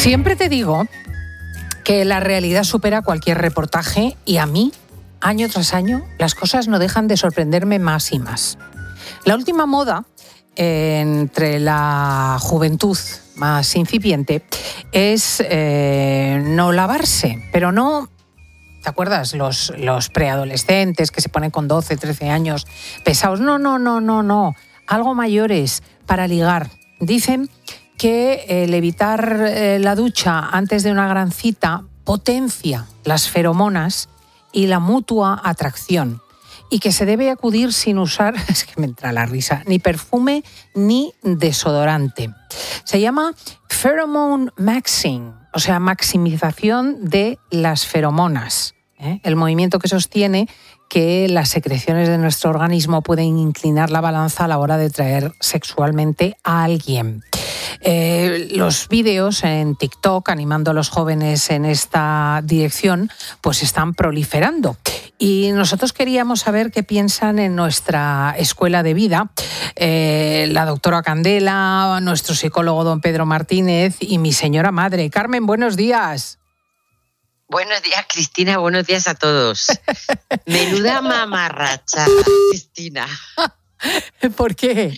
Siempre te digo que la realidad supera cualquier reportaje y a mí, año tras año, las cosas no dejan de sorprenderme más y más. La última moda entre la juventud más incipiente es no lavarse, pero no... ¿Te acuerdas? Los preadolescentes que se ponen con 12, 13 años pesados. No. Algo mayores para ligar. Dicen que el evitar la ducha antes de una gran cita potencia las feromonas y la mutua atracción. Y que se debe acudir sin usar, es que me entra la risa, ni perfume ni desodorante. Se llama pheromone maxing, o sea, maximización de las feromonas. El movimiento que sostiene que las secreciones de nuestro organismo pueden inclinar la balanza a la hora de atraer sexualmente a alguien. Los vídeos en TikTok animando a los jóvenes en esta dirección pues están proliferando. Y nosotros queríamos saber qué piensan en nuestra escuela de vida la doctora Candela, nuestro psicólogo don Pedro Martínez y mi señora madre. Carmen, buenos días. Buenos días, Cristina, buenos días a todos. Menuda mamarracha, Cristina. ¿Por qué?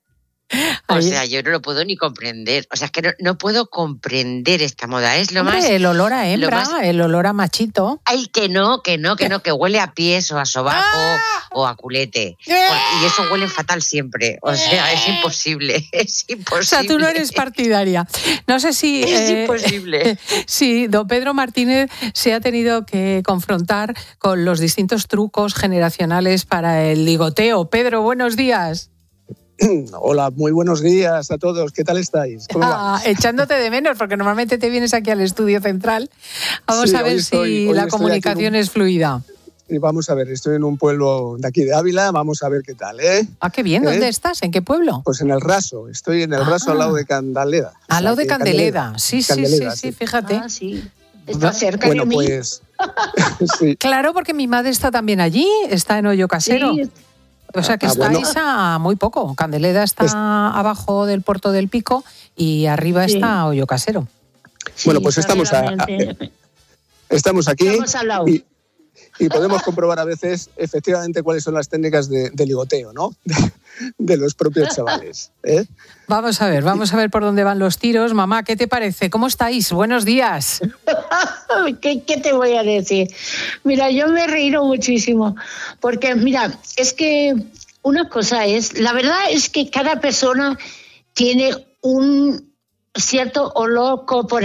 O sea, yo no lo puedo ni comprender. O sea, es que no puedo comprender esta moda. Es lo más... El olor a hembra, el olor a machito. Ay, que huele a pies o a sobaco o a culete. Y eso huele fatal siempre. O sea, es imposible. O sea, tú no eres partidaria. No sé si... Es imposible. Sí, don Pedro Martínez se ha tenido que confrontar con los distintos trucos generacionales para el ligoteo. Pedro, buenos días. Hola, muy buenos días a todos. ¿Qué tal estáis? Echándote de menos, porque normalmente te vienes aquí al estudio central. Vamos a ver si la comunicación es fluida. Y vamos a ver, estoy en un pueblo de aquí de Ávila, vamos a ver qué tal, ¿eh? Ah, qué bien. ¿Dónde estás? ¿En qué pueblo? Pues en El Raso, estoy en El Raso al lado de Candeleda. Al lado de Candeleda, sí, fíjate. Ah, sí. Está cerca de mí. Pues, sí. Claro, porque mi madre está también allí, está en Hoyo Casero. Sí. O sea que estáis a muy poco. Candeleda está abajo del Puerto del Pico y arriba está Hoyo Casero. Sí, bueno, pues estamos aquí y podemos comprobar a veces efectivamente cuáles son las técnicas de ligoteo, ¿no? De los propios chavales. Vamos a ver por dónde van los tiros. Mamá, ¿qué te parece? ¿Cómo estáis? Buenos días. ¿Qué te voy a decir? Mira, yo me he reído muchísimo, porque mira, es que una cosa es, la verdad es que cada persona tiene un cierto olor corporal